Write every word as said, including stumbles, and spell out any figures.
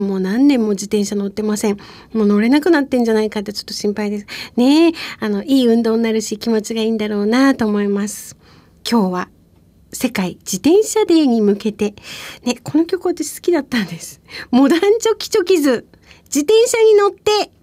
もう何年も自転車乗ってません。もう乗れなくなってんじゃないかってちょっと心配ですねえ。あのいい運動になるし気持ちがいいんだろうなと思います。今日は世界自転車デーに向けて、ね、この曲私好きだったんです。モダンチョキチョキズ、自転車に乗って